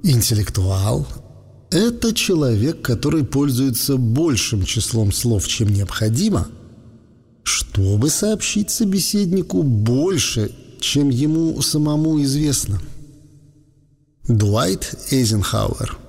Интеллектуал – это человек, который пользуется большим числом слов, чем необходимо, чтобы сообщить собеседнику больше, чем ему самому известно. Дуайт Эйзенхауэр.